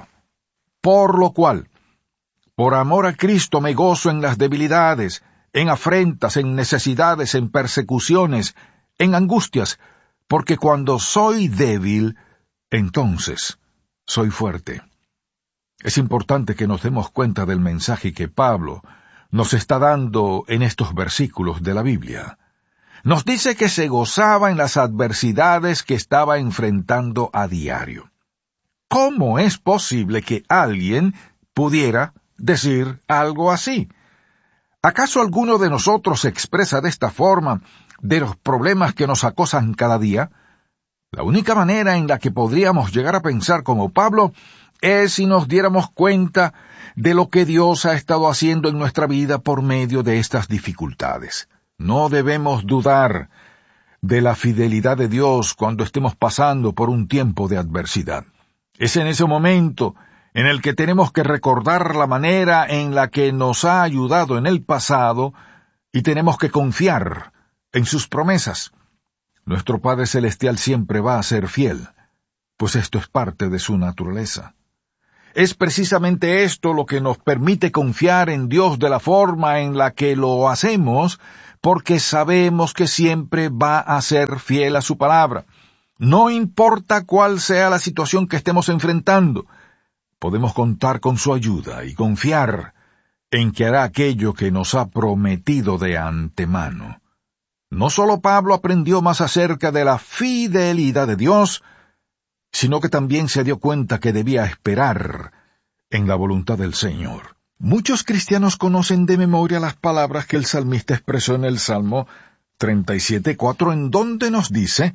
Por lo cual, por amor a Cristo me gozo en las debilidades, en afrentas, en necesidades, en persecuciones, en angustias, porque cuando soy débil, entonces soy fuerte. Es importante que nos demos cuenta del mensaje que Pablo nos está dando en estos versículos de la Biblia. Nos dice que se gozaba en las adversidades que estaba enfrentando a diario. ¿Cómo es posible que alguien pudiera decir algo así? ¿Acaso alguno de nosotros se expresa de esta forma de los problemas que nos acosan cada día? La única manera en la que podríamos llegar a pensar como Pablo es si nos diéramos cuenta de lo que Dios ha estado haciendo en nuestra vida por medio de estas dificultades. No debemos dudar de la fidelidad de Dios cuando estemos pasando por un tiempo de adversidad. Es en ese momento en el que tenemos que recordar la manera en la que nos ha ayudado en el pasado y tenemos que confiar en sus promesas. Nuestro Padre Celestial siempre va a ser fiel, pues esto es parte de su naturaleza. Es precisamente esto lo que nos permite confiar en Dios de la forma en la que lo hacemos, porque sabemos que siempre va a ser fiel a su palabra. No importa cuál sea la situación que estemos enfrentando, podemos contar con su ayuda y confiar en que hará aquello que nos ha prometido de antemano. No solo Pablo aprendió más acerca de la fidelidad de Dios, sino que también se dio cuenta que debía esperar en la voluntad del Señor. Muchos cristianos conocen de memoria las palabras que el salmista expresó en el Salmo treinta y siete cuatro, en donde nos dice: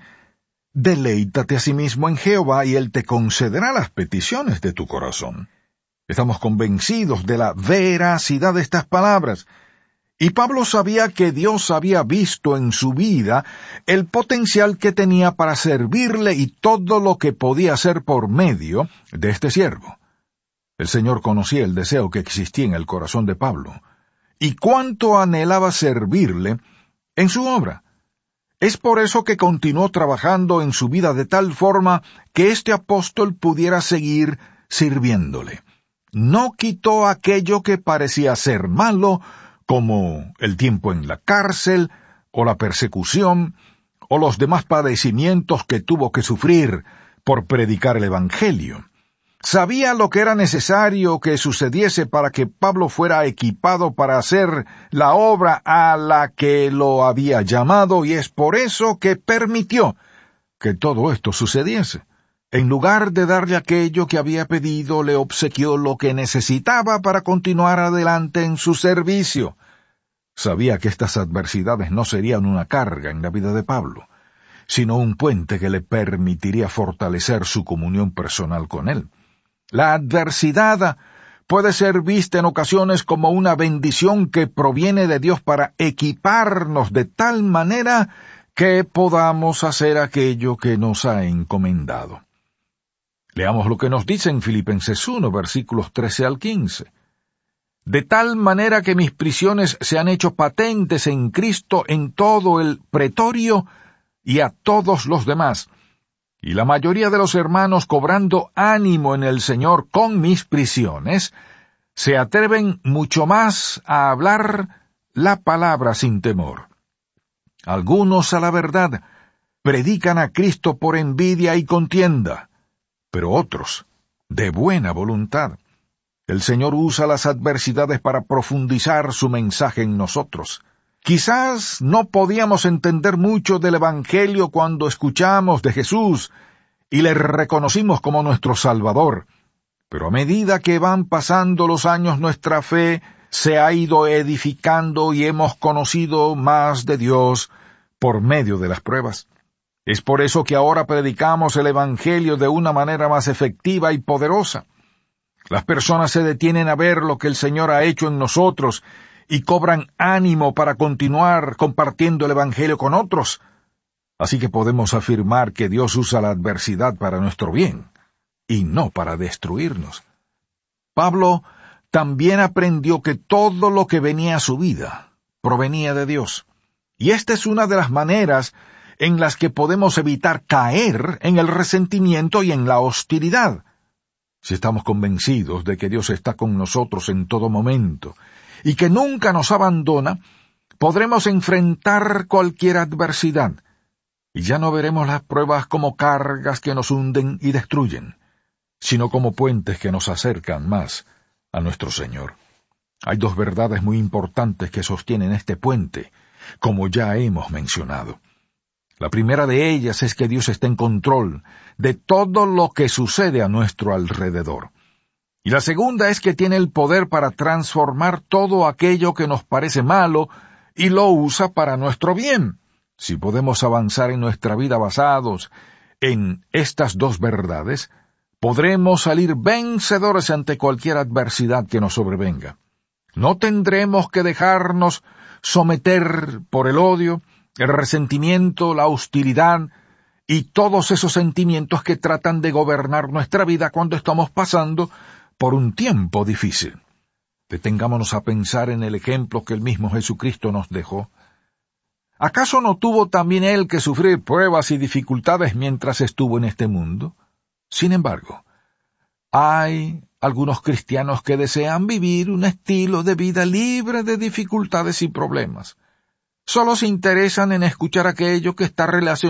«Deleítate asimismo en Jehová, y Él te concederá las peticiones de tu corazón». Estamos convencidos de la veracidad de estas palabras, y Pablo sabía que Dios había visto en su vida el potencial que tenía para servirle y todo lo que podía hacer por medio de este siervo. El Señor conocía el deseo que existía en el corazón de Pablo, y cuánto anhelaba servirle en su obra. Es por eso que continuó trabajando en su vida de tal forma que este apóstol pudiera seguir sirviéndole. No quitó aquello que parecía ser malo, como el tiempo en la cárcel, o la persecución, o los demás padecimientos que tuvo que sufrir por predicar el Evangelio. Sabía lo que era necesario que sucediese para que Pablo fuera equipado para hacer la obra a la que lo había llamado, y es por eso que permitió que todo esto sucediese. En lugar de darle aquello que había pedido, le obsequió lo que necesitaba para continuar adelante en su servicio. Sabía que estas adversidades no serían una carga en la vida de Pablo, sino un puente que le permitiría fortalecer su comunión personal con él. La adversidad puede ser vista en ocasiones como una bendición que proviene de Dios para equiparnos de tal manera que podamos hacer aquello que nos ha encomendado. Leamos lo que nos dice en Filipenses uno, versículos trece al quince. «De tal manera que mis prisiones se han hecho patentes en Cristo en todo el pretorio y a todos los demás, y la mayoría de los hermanos, cobrando ánimo en el Señor con mis prisiones, se atreven mucho más a hablar la palabra sin temor. Algunos, a la verdad, predican a Cristo por envidia y contienda, pero otros, de buena voluntad. El Señor usa las adversidades para profundizar su mensaje en nosotros. Quizás no podíamos entender mucho del Evangelio cuando escuchamos de Jesús y le reconocimos como nuestro Salvador, pero a medida que van pasando los años nuestra fe se ha ido edificando y hemos conocido más de Dios por medio de las pruebas. Es por eso que ahora predicamos el Evangelio de una manera más efectiva y poderosa. Las personas se detienen a ver lo que el Señor ha hecho en nosotros y cobran ánimo para continuar compartiendo el Evangelio con otros. Así que podemos afirmar que Dios usa la adversidad para nuestro bien, y no para destruirnos. Pablo también aprendió que todo lo que venía a su vida provenía de Dios. Y esta es una de las maneras en las que podemos evitar caer en el resentimiento y en la hostilidad. Si estamos convencidos de que Dios está con nosotros en todo momento y que nunca nos abandona, podremos enfrentar cualquier adversidad, y ya no veremos las pruebas como cargas que nos hunden y destruyen, sino como puentes que nos acercan más a nuestro Señor. Hay dos verdades muy importantes que sostienen este puente, como ya hemos mencionado. La primera de ellas es que Dios está en control de todo lo que sucede a nuestro alrededor. Y la segunda es que tiene el poder para transformar todo aquello que nos parece malo y lo usa para nuestro bien. Si podemos avanzar en nuestra vida basados en estas dos verdades, podremos salir vencedores ante cualquier adversidad que nos sobrevenga. No tendremos que dejarnos someter por el odio, el resentimiento, la hostilidad y todos esos sentimientos que tratan de gobernar nuestra vida cuando estamos pasando por un tiempo difícil. Detengámonos a pensar en el ejemplo que el mismo Jesucristo nos dejó. ¿Acaso no tuvo también él que sufrir pruebas y dificultades mientras estuvo en este mundo? Sin embargo, hay algunos cristianos que desean vivir un estilo de vida libre de dificultades y problemas. Solo se interesan en escuchar aquello que está relacionado